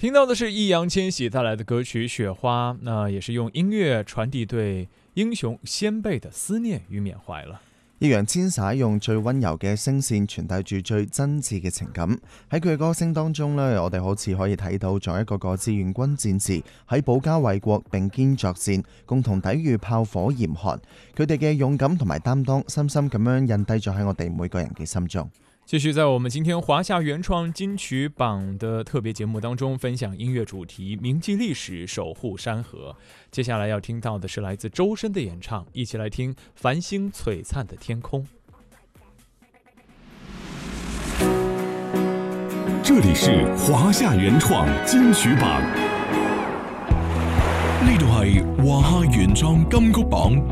听到的是易烊千玺带来的歌曲《雪花》，那也是用音乐傳遞對英雄先輩的思念與緬懷啦。 易烊千玺用最溫柔嘅聲線傳遞住最真摯嘅情感。喺佢嘅歌聲當中呢，我哋好似可以睇到咗一個志願軍戰士喺保家衛國並肩作戰，共同抵禦炮火嚴寒。佢哋嘅勇敢同埋擔當，深深咁樣印低咗喺我哋每個人嘅心中。 繼續在我們今天華夏原創金曲榜的特別節目當中分享音樂主題銘記歷史守護山河。接下來要聽到的是來自周深的演唱，一起來聽繁星璀璨的天空。 這裡是華夏原創金曲榜，呢度係華夏原創金曲榜